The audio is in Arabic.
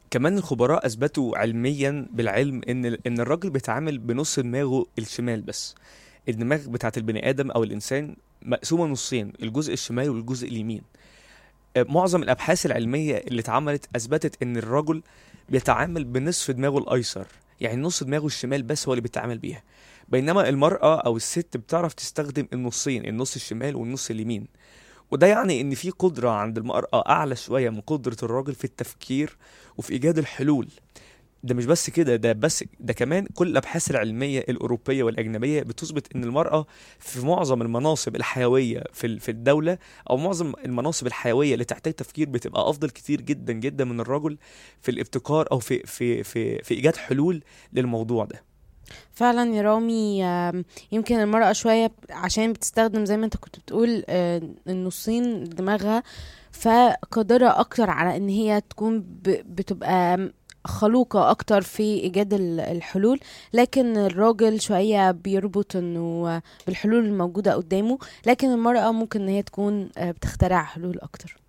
كمان الخبراء اثبتوا علميا بالعلم ان الراجل بيتعامل بنص دماغه الشمال بس. الدماغ بتاعت البني ادم او الانسان مقسومه نصين، الجزء الشمال والجزء اليمين. معظم الابحاث العلميه اللي اتعملت اثبتت ان الرجل بيتعامل بنصف دماغه الايسر، يعني نص دماغه الشمال بس هو اللي بيتعامل بيها. بينما المرأة او الست بتعرف تستخدم النصين، النص الشمال والنص اليمين. وده يعني ان في قدرة عند المرأة اعلى شوية من قدرة الراجل في التفكير وفي ايجاد الحلول. ده مش بس كده، ده كمان كل الابحاث العلميه الاوروبيه والاجنبيه بتثبت ان المراه في معظم المناصب الحيويه في الدوله، او معظم المناصب الحيويه اللي تحتاج تفكير بتبقى افضل كتير جدا جدا من الرجل في الابتكار او في ايجاد حلول للموضوع ده. فعلا يا رامي، يمكن المرأة شوية عشان بتستخدم زي ما انت كنت بتقول النصين دماغها، فقادرة اكتر على ان هي تكون بتبقى خلوقة اكتر في ايجاد الحلول. لكن الراجل شوية بيربط انه بالحلول الموجودة قدامه، لكن المرأة ممكن ان هي تكون بتخترع حلول اكتر.